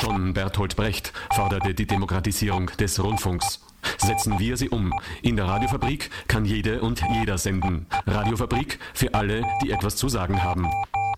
von Bertolt Brecht forderte die Demokratisierung des Rundfunks. Setzen wir sie um. In der Radiofabrik kann jede und jeder senden. Radiofabrik für alle, die etwas zu sagen haben.